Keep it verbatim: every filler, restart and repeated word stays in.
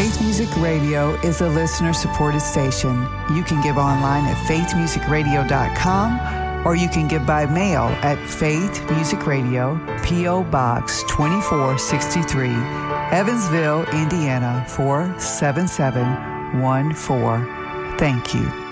Faith Music Radio is a listener-supported station. You can give online at faith music radio dot com, or you can give by mail at Faith Music Radio, P O. Box twenty-four sixty-three, Evansville, Indiana four seven seven one four. Thank you.